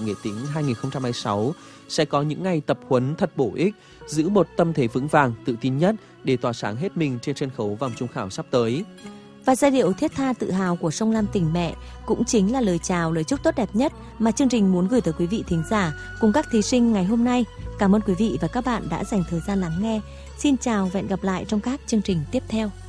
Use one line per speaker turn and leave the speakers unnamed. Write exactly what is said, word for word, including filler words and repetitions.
Nghệ Tĩnh hai không hai sáu sẽ có những ngày tập huấn thật bổ ích, giữ một tâm thế vững vàng, tự tin nhất để tỏa sáng hết mình trên sân khấu vòng chung khảo sắp tới.
Và giai điệu thiết tha tự hào của Sông Lam Tình Mẹ cũng chính là lời chào, lời chúc tốt đẹp nhất mà chương trình muốn gửi tới quý vị thính giả cùng các thí sinh ngày hôm nay. Cảm ơn quý vị và các bạn đã dành thời gian lắng nghe. Xin chào và hẹn gặp lại trong các chương trình tiếp theo.